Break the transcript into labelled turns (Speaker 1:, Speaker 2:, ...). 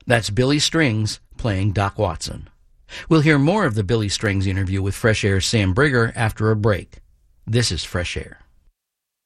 Speaker 1: That's Billy Strings playing Doc Watson. We'll hear more of the Billy Strings interview with Fresh Air's Sam Brigger after a break. This is Fresh Air.